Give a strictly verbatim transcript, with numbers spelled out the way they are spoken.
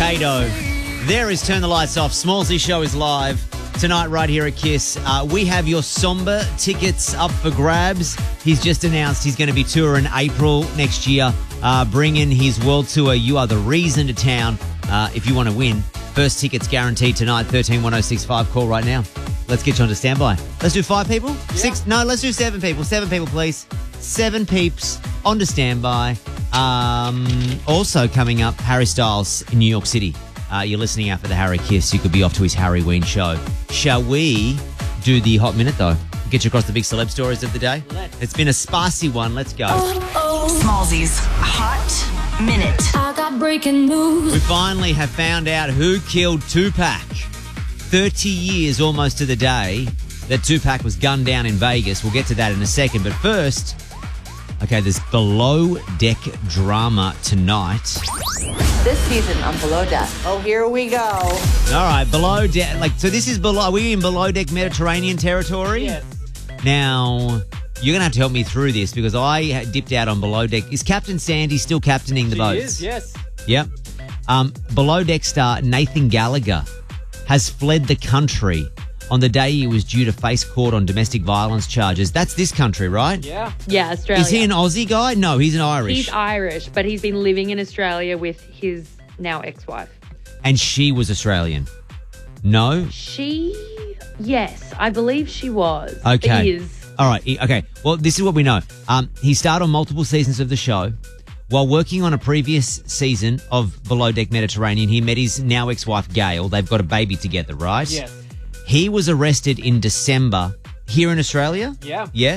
Potato. There is Turn the Lights Off. Smallsy Show is live tonight right here at Kiss. Uh, we have your Somber tickets up for grabs. He's just announced he's going to be touring April next year, uh, bringing his world tour, You Are the Reason, to town. Uh, if you want to win, first tickets guaranteed tonight, thirteen one oh six five. Call right now. Let's get you on to standby. Let's do five people? Yeah. Six? No, let's do seven people. Seven people, please. Seven peeps on to standby. Um, also coming up, Harry Styles in New York City. Uh, you're listening out for the Harry Kiss. You could be off to his Harry Ween show. Shall we do the hot minute, though? Get you across the big celeb stories of the day. Let's. It's been a spicy one. Let's go. Oh, oh. Smallsy's hot minute. I got breaking news. We finally have found out who killed Tupac. thirty years almost to the day that Tupac was gunned down in Vegas. We'll get to that in a second. But first, okay, there's Below Deck drama tonight. This season on Below Deck. Oh, here we go. All right, Below Deck. Like, so this is below. Are we in Below Deck Mediterranean territory? Yes. Now, you're going to have to help me through this because I dipped out on Below Deck. Is Captain Sandy still captaining the She boats? is, yes. Yep. Um, Below Deck star Nathan Gallagher has fled the country on the day he was due to face court on domestic violence charges. That's this country, right? Yeah. Yeah, Australia. Is he an Aussie guy? No, he's an Irish. He's Irish, but he's been living in Australia with his now ex-wife. And she was Australian. No? She, yes, I believe she was. Okay. He is. All right. he- Okay. Well, this is what we know. Um, he starred on multiple seasons of the show. While working on a previous season of Below Deck Mediterranean, he met his now ex-wife, Gail. They've got a baby together, right? Yes. He was arrested in December here in Australia. Yeah. Yeah?